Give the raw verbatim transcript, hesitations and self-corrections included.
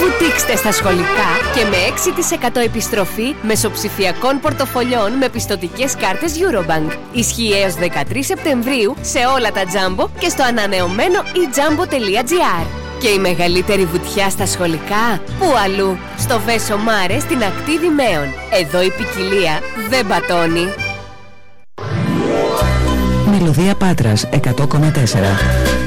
Βουτήξτε στα σχολικά και με έξι τοις εκατό επιστροφή μεσοψηφιακών πορτοφολιών με πιστωτικές κάρτες Eurobank. Ισχύει έως δεκατρείς Σεπτεμβρίου σε όλα τα Jumbo και στο ανανεωμένο e jumbo τελεία gr. Και η μεγαλύτερη βουτιά στα σχολικά, πού αλλού? Στο Βέσο Μάρε στην ακτή Δημαίων. Εδώ η ποικιλία δεν πατώνει. Μελωδία Πάτρας εκατό κόμμα τέσσερα.